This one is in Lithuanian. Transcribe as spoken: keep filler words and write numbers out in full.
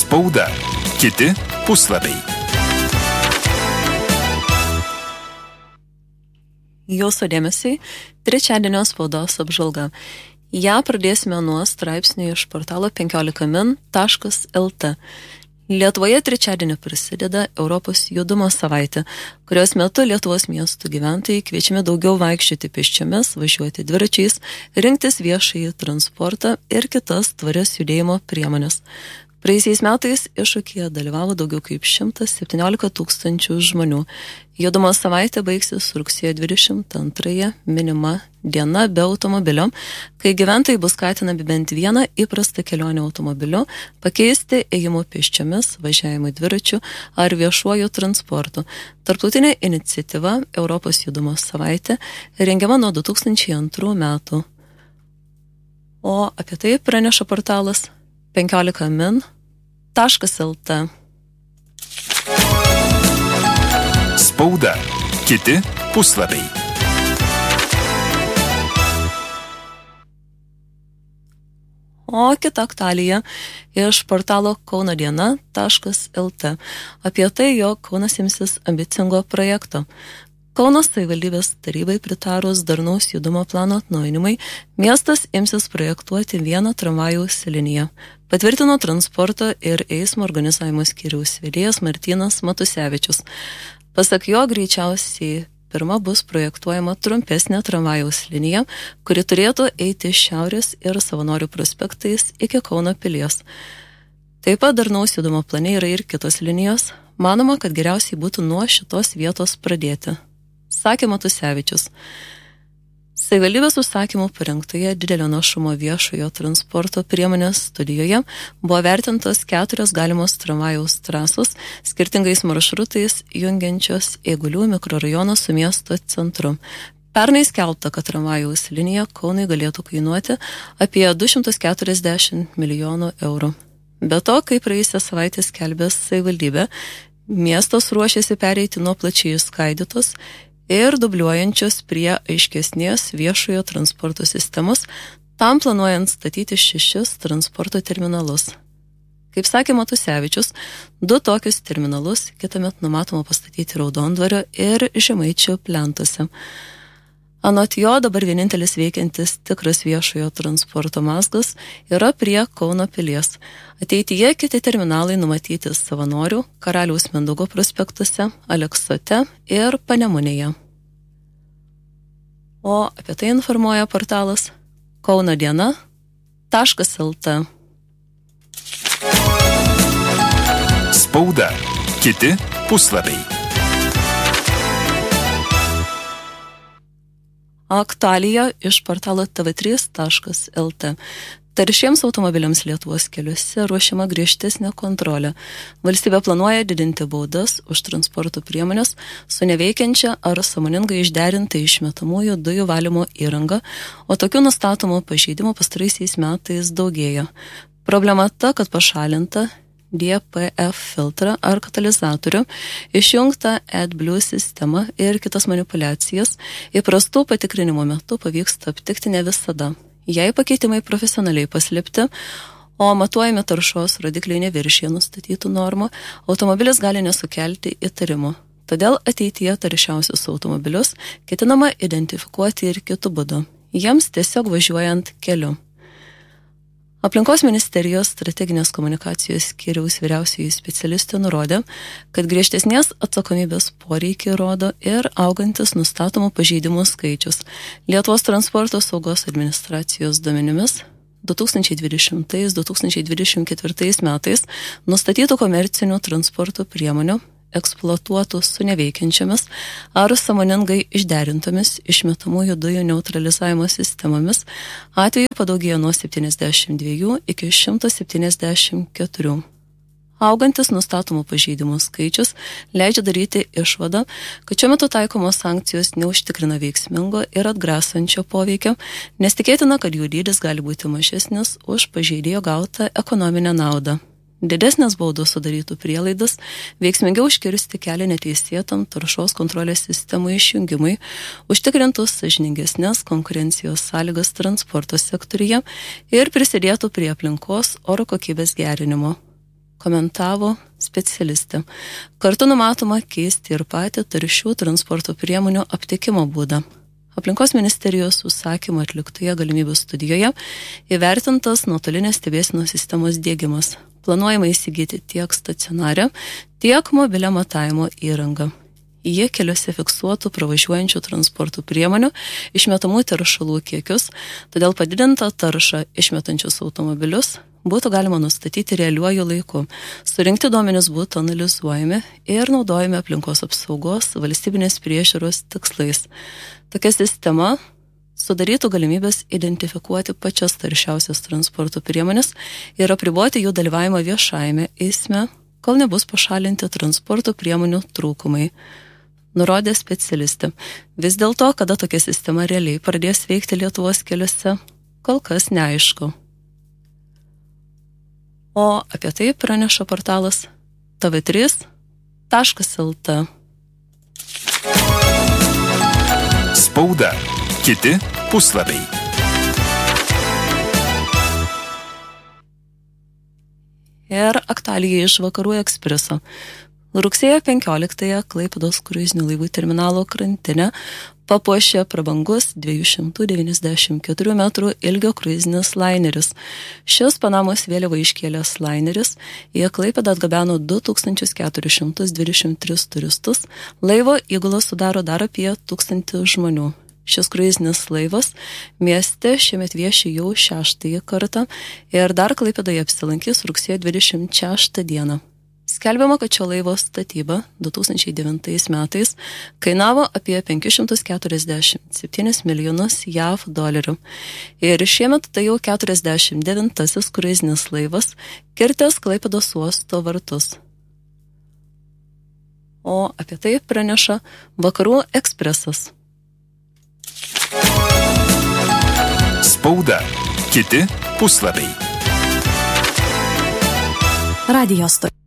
Spauda. Kiti puslapiai. Jūsų dėmesiai trečiadienio spaudos apžvalga. Ja pradėsime nuo straipsnių iš portalo penkiolika min taškas el te. Lietuvoje trečiadienį prasideda Europos judumo savaitė, kurios metu Lietuvos miestų gyventojai kviečiami daugiau vaikščioti pėsčiomis, važiuoti dviračiais, rinktis viešąjį transportą ir kitas tvarias judėjimo priemonės. Praėjusiais metais iššūkyje dalyvavo daugiau kaip šimtas septyniolika tūkstančių žmonių. Judumo savaitė baigsis rugsėjo dvidešimt antrąją minima diena be automobilio, kai gyventojai bus skatinami bent vieną įprastą kelionę automobiliu pakeisti ėjimo pėsčiomis, važiavimui dviračiu ar viešuoju transportu. Tarptautinė iniciatyva Europos judumo savaitė rengiama nuo du tūkstančiai antrų metų. O apie tai praneša portalas penkiolika min taškas el te. Spauda. Kiti puslapiai. O kita aktualija iš portalo kauno diena taškas el te apie tai, jog Kaunas imsis ambicingo projekto. Kauno savivaldybės tarybai pritarus darnaus judumo plano atnaujinimui, miestas imsis projektuoti vieną tramvajaus liniją. Patvirtino transporto ir eismo organizavimo skyriaus vedėjas Martynas Matusevičius. Pasak jo, greičiausiai pirma bus projektuojama trumpesnė tramvajaus linija, kuri turėtų eiti šiaurės ir Savanorių prospektais iki Kauno pilies. Taip pat darnaus judumo plane yra ir kitos linijos. Manoma, kad geriausiai būtų nuo šitos vietos pradėti, sakė Matusevičius. Savivaldybės užsakymų parengtoje didelio našumo viešojo transporto priemonės studijoje buvo vertintos keturios galimos tramvajaus trasos skirtingais maršrutais jungiančios Eigulių mikrorajoną su miesto centru. Pernai skelbta, kad tramvajaus linija Kaunui galėtų kainuoti apie du šimtus keturiasdešimt milijonų eurų. Be to, kaip praėjusią savaitę skelbė savivaldybė, miestas ruošiasi pereiti nuo plačiai skaidytos ir dubliuojančios prie aiškesnės viešojo transporto sistemos, tam planuojant statyti šešis transporto terminalus. Kaip sakė Matusevičius, du tokius terminalus kitąmet numatoma pastatyti Raudondvario ir Žemaičių plentuose. Anot jo, dabar vienintelis veikiantis tikras viešojo transporto mazgas yra prie Kauno pilies. Ateityje kiti terminalai numatyti Savanorių, Karaliaus Mindaugo prospektuose, Aleksote ir Panemunėje. O apie tai informuoja portalas kauno diena taškas el te. Spauda. Kiti puslapiai. Aktualija iš portalo te ve trys taškas el te. Taršiems automobiliams Lietuvos keliuose ruošiama griežtesnė kontrolė. Valstybė planuoja didinti baudas už transporto priemonės su neveikiančia ar sąmoningai išderinta išmetamųjų dujų valymo įranga, o tokių nustatomų pažeidimų pastaraisiais metais daugėja. Problema ta, kad pašalinta D P F filtrą ar katalizatorių, išjungta AdBlue sistemą ir kitas manipulacijas įprastų patikrinimo metu pavyksta aptikti ne visada. Jei pakeitimai profesionaliai paslėpti, o matuojami taršos rodikliai neviršija nustatytų normų, automobilis gali nesukelti įtarimų. Todėl ateityje taršiausius automobilius ketinama identifikuoti ir kitų būdų, jiems tiesiog važiuojant keliu. Aplinkos ministerijos strateginės komunikacijos skyriaus vyriausioji specialistė nurodė, kad griežtesnės atsakomybės poreikį rodo ir augantis nustatomų pažeidimų skaičius. Lietuvos transporto saugos administracijos duomenimis du tūkstančiai dvidešimtais - du tūkstančiai dvidešimt ketvirtais metais nustatytų komercinių transporto priemonių eksploatuotų su neveikiančiamis ar sąmoningai išderintomis išmetamųjų dujų neutralizavimo sistemomis atveju padaugėjo nuo septyniasdešimt dviejų iki šimto septyniasdešimt keturių. Augantis nustatomų pažeidimų skaičius leidžia daryti išvadą, kad šiuo metu taikomos sankcijos neužtikrina veiksmingo ir atgrasančio poveikio, nes tikėtina, kad jų dydis gali būti mažesnis už pažeidėjo gautą ekonominę naudą. Didesnės baudos sudarytų prielaidas veiksmingiau užkirsti kelią neteisėtam taršos kontrolės sistemų išjungimui, užtikrintų sąžiningesnės konkurencijos sąlygas transporto sektoriuje ir prisidėtų prie aplinkos oro kokybės gerinimo. komentavo specialistė. Kartu numatoma keisti ir patį taršių transporto priemonių aptikimo būdą. Aplinkos ministerijos užsakymo atliktoje galimybių studijoje įvertintas nuotolinės stebėsenos sistemos diegimas. Planuojama įsigyti tiek stacionarią, tiek mobilią matavimo įrangą. Jie keliuose fiksuotų pravažiuojančių transporto priemonių išmetamų teršalų kiekius, todėl padidintą taršą išmetančius automobilius būtų galima nustatyti realiuoju laiku. Surinkti duomenys būtų analizuojami ir naudojami aplinkos apsaugos valstybinės priežiūros tikslais. Tokia sistema sudarytų galimybės identifikuoti pačias taršiausias transporto priemonės ir apriboti jų dalyvavimą viešajame eisme, kol nebus pašalinti transporto priemonių trūkumai, nurodė specialistė. Vis dėlto, kada tokia sistema realiai pradės veikti Lietuvos keliuose, kol kas neaišku. O apie tai praneša portalas T V trys taškas L T. Spauda. Kiti puslapiai. Ir aktualija iš Vakarų Ekspreso. Rugsėjo penkioliktąją Klaipėdos kruizinių laivų terminalo krantinę papuošė prabangus dviejų šimtų devyniasdešimt keturių metrų ilgio kruizinis laineris. Šis Panamos vėliavą iškėlęs laineris į Klaipėdą atgabeno du tūkstančius keturis šimtus dvidešimt tris turistus. Laivo įgula sudaro dar apie tūkstantį žmonių. Šis kruizinis laivas mieste šiemet vieši jau šeštąjį kartą ir dar Klaipėdoje apsilankys rugsėjo dvidešimt šeštą dieną. Skelbiama, kad šio laivo statyba du tūkstančiai devintais metais kainavo apie penkis šimtus keturiasdešimt septynis milijonus J A V dolerių. Ir šiemet tai jau keturiasdešimt devintasis kruizinis laivas kirtęs Klaipėdos uosto vartus. O apie tai praneša Vakarų Ekspresas. Spauda. Kiti puslapiai. Radio stotis.